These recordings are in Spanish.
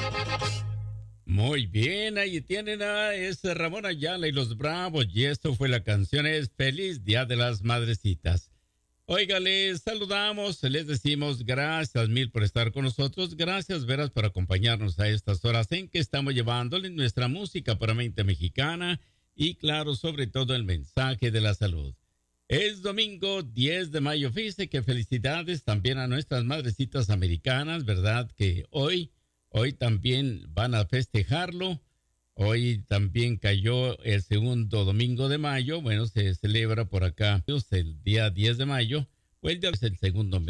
Muy bien, ahí tienen a ese Ramón Ayala y los Bravos. Y esto fue la canción es Feliz Día de las Madrecitas. Oiga, les saludamos, les decimos gracias mil por estar con nosotros. Gracias, Veras, por acompañarnos a estas horas en que estamos llevándoles nuestra música puramente mexicana y, claro, sobre todo el mensaje de la salud. Es domingo 10 de mayo. Fíjese que felicidades también a nuestras madrecitas americanas, ¿verdad? Que hoy también van a festejarlo. Hoy también cayó el segundo domingo de mayo. Bueno, se celebra por acá el día 10 de mayo. Pues ya es el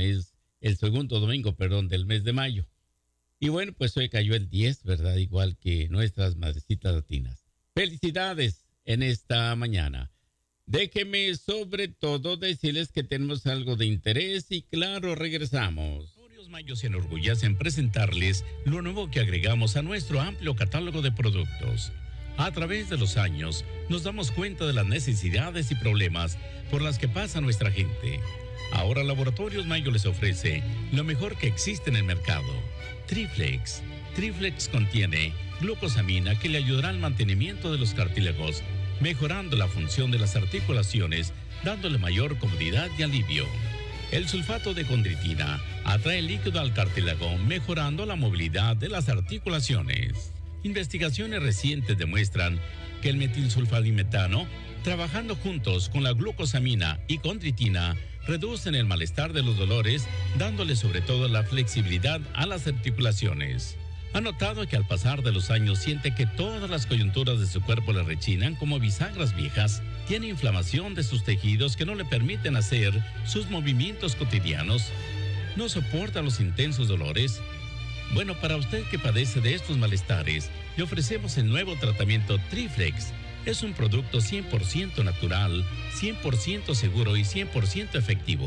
segundo domingo, perdón, del mes de mayo. Y bueno, pues hoy cayó el 10, ¿verdad? Igual que nuestras madrecitas latinas. Felicidades en esta mañana. Déjeme sobre todo decirles que tenemos algo de interés y claro, regresamos. Laboratorios Mayo se enorgullece en presentarles lo nuevo que agregamos a nuestro amplio catálogo de productos. A través de los años, nos damos cuenta de las necesidades y problemas por las que pasa nuestra gente. Ahora Laboratorios Mayo les ofrece lo mejor que existe en el mercado. Triflex. Triflex contiene glucosamina que le ayudará al mantenimiento de los cartílagos, mejorando la función de las articulaciones, dándole mayor comodidad y alivio. El sulfato de condritina atrae líquido al cartílago, mejorando la movilidad de las articulaciones. Investigaciones recientes demuestran que el metilsulfadimetano, trabajando juntos con la glucosamina y condritina, reducen el malestar de los dolores, dándole sobre todo la flexibilidad a las articulaciones. Ha notado que al pasar de los años siente que todas las coyunturas de su cuerpo le rechinan como bisagras viejas. Tiene inflamación de sus tejidos que no le permiten hacer sus movimientos cotidianos. No soporta los intensos dolores. Bueno, para usted que padece de estos malestares, le ofrecemos el nuevo tratamiento Triflex. Es un producto 100% natural, 100% seguro y 100% efectivo.